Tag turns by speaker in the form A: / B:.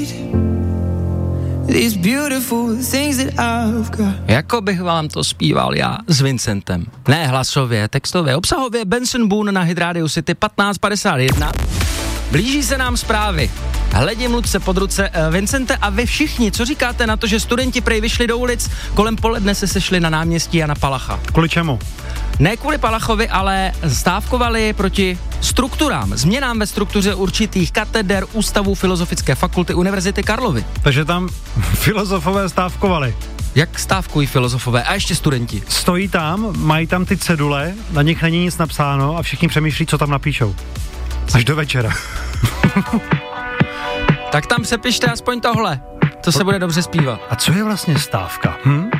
A: Jako bych vám to zpíval já s Vincentem. Ne hlasově, textově, obsahově. Benson Boone na Hit Radio City 15:51. Blíží se nám zprávy. Hledím Lucce pod ruce. Vincente, a vy všichni, co říkáte na to, že studenti prej vyšli do ulic, kolem poledne se sešli na náměstí Jana Palacha?
B: Kvůli čemu?
A: Ne kvůli Palachovi, ale stávkovali proti strukturám, změnám ve struktuře určitých kateder Ústavu Filozofické fakulty Univerzity Karlovy.
B: Takže tam filozofové stávkovali.
A: Jak stávkují filozofové a ještě studenti?
B: Stojí tam, mají tam ty cedule, na nich není nic napsáno a všichni přemýšlí, co tam napíšou. Až do večera.
A: Tak tam přepište aspoň tohle. To se bude dobře zpívat.
B: A co je vlastně stávka?